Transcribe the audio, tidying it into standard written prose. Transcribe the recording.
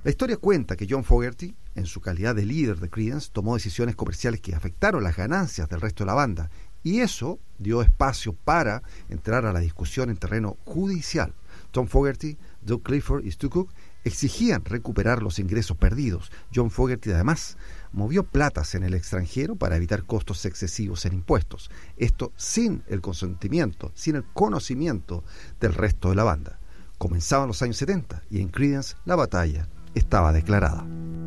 La historia cuenta que John Fogerty, en su calidad de líder de Creedence, tomó decisiones comerciales que afectaron las ganancias del resto de la banda, y eso dio espacio para entrar a la discusión en terreno judicial. Tom Fogerty, Doug Clifford y Stu Cook exigían recuperar los ingresos perdidos. John Fogerty además movió platas en el extranjero para evitar costos excesivos en impuestos. Esto sin el consentimiento, sin el conocimiento del resto de la banda. Comenzaban los años 70 y en Creedence la batalla estaba declarada.